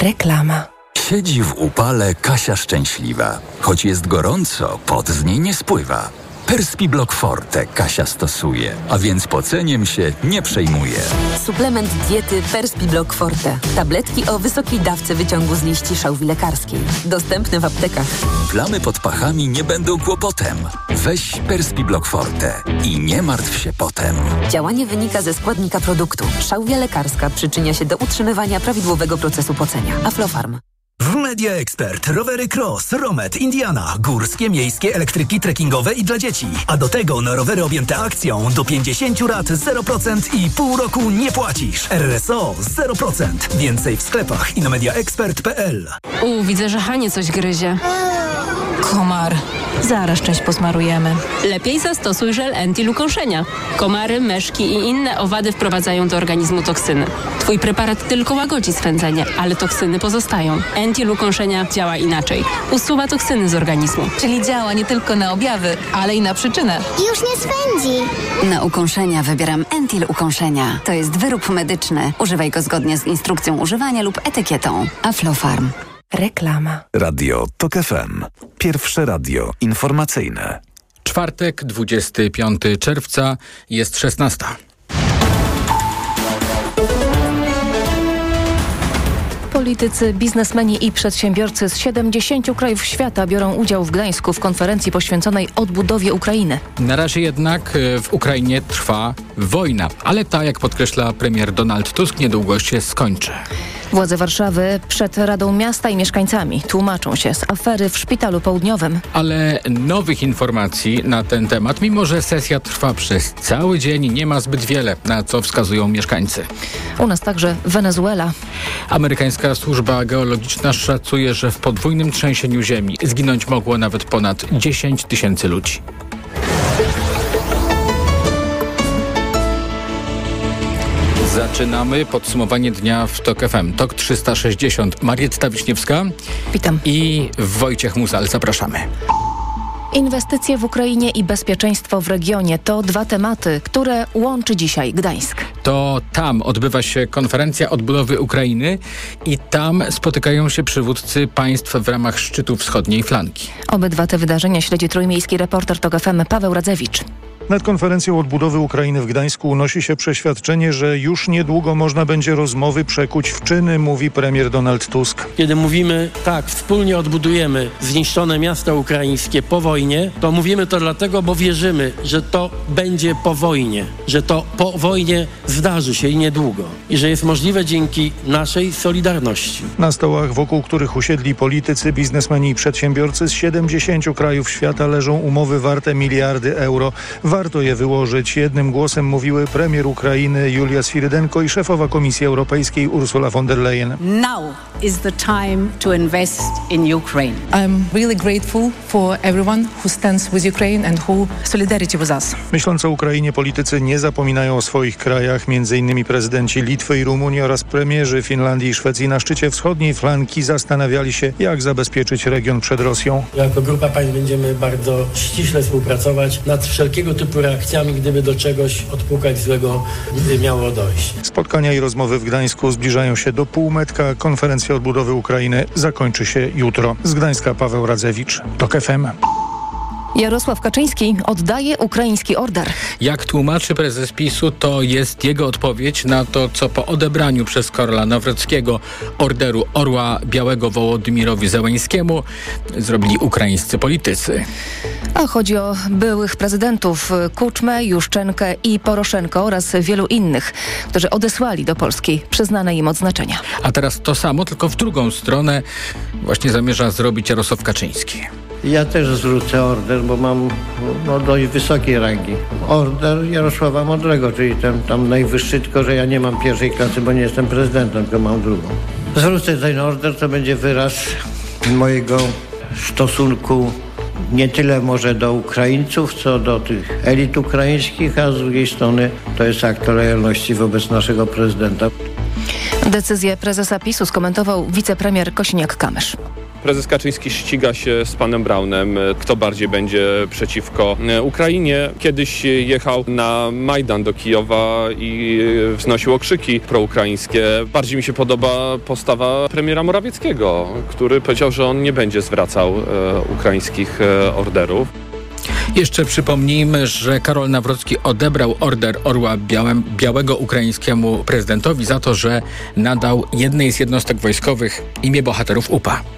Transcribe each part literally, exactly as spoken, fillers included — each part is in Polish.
Reklama. Siedzi w upale Kasia szczęśliwa. Choć jest gorąco, pot z niej nie spływa. Perspiblock Forte Kasia stosuje, a więc poceniem się nie przejmuje. Suplement diety Perspiblock Forte. Tabletki o wysokiej dawce wyciągu z liści szałwi lekarskiej. Dostępne w aptekach. Plamy pod pachami nie będą kłopotem. Weź Perspiblock Forte i nie martw się potem. Działanie wynika ze składnika produktu. Szałwia lekarska przyczynia się do utrzymywania prawidłowego procesu pocenia. Aflofarm. W Media Expert rowery Cross, Romet, Indiana, górskie, miejskie, elektryki, trekkingowe i dla dzieci. A do tego na rowery objęte akcją do pięćdziesiąt lat zero procent i pół roku nie płacisz. R S O zero procent. Więcej w sklepach i na media expert kropka p l. U, widzę, że Hanie coś gryzie. Komar. Zaraz część posmarujemy. Lepiej zastosuj żel Entil ukąszenia. Komary, meszki i inne owady wprowadzają do organizmu toksyny. Twój preparat tylko łagodzi swędzenie, ale toksyny pozostają. Entil ukąszenia działa inaczej. Usuwa toksyny z organizmu. Czyli działa nie tylko na objawy, ale i na przyczynę. Już nie swędzi. Na ukąszenia wybieram Entil ukąszenia. To jest wyrób medyczny. Używaj go zgodnie z instrukcją używania lub etykietą. Aflofarm. Reklama. Radio Tok F M. Pierwsze radio informacyjne. Czwartek, dwudziestego piątego czerwca, jest szesnasta. Politycy, biznesmeni i przedsiębiorcy z siedemdziesięciu krajów świata biorą udział w Gdańsku w konferencji poświęconej odbudowie Ukrainy. Na razie jednak w Ukrainie trwa wojna, ale ta, jak podkreśla premier Donald Tusk, niedługo się skończy. Władze Warszawy przed Radą Miasta i mieszkańcami tłumaczą się z afery w Szpitalu Południowym. Ale nowych informacji na ten temat, mimo że sesja trwa przez cały dzień, nie ma zbyt wiele, na co wskazują mieszkańcy. U nas także Wenezuela. Amerykańska służba geologiczna szacuje, że w podwójnym trzęsieniu ziemi zginąć mogło nawet ponad dziesięć tysięcy ludzi. Zaczynamy podsumowanie dnia w Tok F M. Tok trzysta sześćdziesiąt. Marietta Wiśniewska. Witam. I Wojciech Muzal. Zapraszamy. Inwestycje w Ukrainie i bezpieczeństwo w regionie to dwa tematy, które łączy dzisiaj Gdańsk. To tam odbywa się konferencja odbudowy Ukrainy i tam spotykają się przywódcy państw w ramach szczytu wschodniej flanki. Obydwa te wydarzenia śledzi trójmiejski reporter Tok F M Paweł Radzewicz. Nad konferencją odbudowy Ukrainy w Gdańsku unosi się przeświadczenie, że już niedługo można będzie rozmowy przekuć w czyny, mówi premier Donald Tusk. Kiedy mówimy, tak, wspólnie odbudujemy zniszczone miasta ukraińskie po wojnie, to mówimy to dlatego, bo wierzymy, że to będzie po wojnie, że to po wojnie zdarzy się i niedługo. I że jest możliwe dzięki naszej solidarności. Na stołach, wokół których usiedli politycy, biznesmeni i przedsiębiorcy z siedemdziesięciu krajów świata, leżą umowy warte miliardy euro. Warto je wyłożyć. Jednym głosem mówiły premier Ukrainy Julia Swirydenko i szefowa Komisji Europejskiej Ursula von der Leyen. Now is the time to invest in Ukraine. I'm really grateful for everyone who stands with Ukraine and who solidarity with us. Myśląc o Ukrainie, politycy nie zapominają o swoich krajach. Między innymi prezydenci Litwy i Rumunii oraz premierzy Finlandii i Szwecji na szczycie wschodniej flanki zastanawiali się, jak zabezpieczyć region przed Rosją. Jako grupa państw będziemy bardzo ściśle współpracować nad wszelkiego typu reakcjami, gdyby do czegoś odpukać złego miało dojść. Spotkania i rozmowy w Gdańsku zbliżają się do półmetka. Konferencja odbudowy Ukrainy zakończy się jutro. Z Gdańska Paweł Radzewicz, Tok F M. Jarosław Kaczyński oddaje ukraiński order. Jak tłumaczy prezes PiSu, to jest jego odpowiedź na to, co po odebraniu przez Karola Nawrockiego orderu Orła Białego Wołodymyrowi Zełenskiemu zrobili ukraińscy politycy. A chodzi o byłych prezydentów Kuczmę, Juszczenkę i Poroszenko oraz wielu innych, którzy odesłali do Polski przyznane im odznaczenia. A teraz to samo, tylko w drugą stronę właśnie zamierza zrobić Jarosław Kaczyński. Ja też zwrócę order, bo mam no, dość wysokiej rangi. Order Jarosława Mądrego, czyli ten tam najwyższy, tylko że ja nie mam pierwszej klasy, bo nie jestem prezydentem, tylko mam drugą. Zwrócę ten order, to będzie wyraz mojego stosunku nie tyle może do Ukraińców, co do tych elit ukraińskich, a z drugiej strony to jest akt lojalności wobec naszego prezydenta. Decyzję prezesa PiSu skomentował wicepremier Kosiniak-Kamysz. Prezes Kaczyński ściga się z panem Braunem, kto bardziej będzie przeciwko Ukrainie. Kiedyś jechał na Majdan do Kijowa i wznosił okrzyki proukraińskie. Bardziej mi się podoba postawa premiera Morawieckiego, który powiedział, że on nie będzie zwracał e, ukraińskich e, orderów. Jeszcze przypomnijmy, że Karol Nawrocki odebrał order Orła Białe, Białego ukraińskiemu prezydentowi za to, że nadał jednej z jednostek wojskowych imię bohaterów U P A.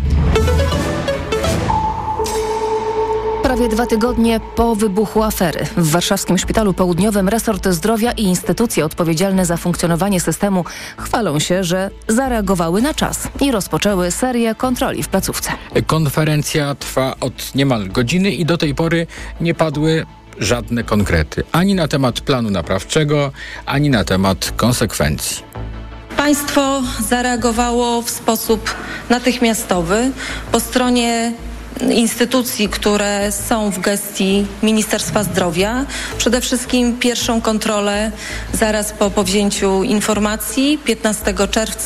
Prawie dwa tygodnie po wybuchu afery w warszawskim Szpitalu Południowym resort zdrowia i instytucje odpowiedzialne za funkcjonowanie systemu chwalą się, że zareagowały na czas i rozpoczęły serię kontroli w placówce. Konferencja trwa od niemal godziny i do tej pory nie padły żadne konkrety. Ani na temat planu naprawczego, ani na temat konsekwencji. Państwo zareagowało w sposób natychmiastowy po stronie instytucji, które są w gestii Ministerstwa Zdrowia. Przede wszystkim pierwszą kontrolę zaraz po powzięciu informacji piętnastego czerwca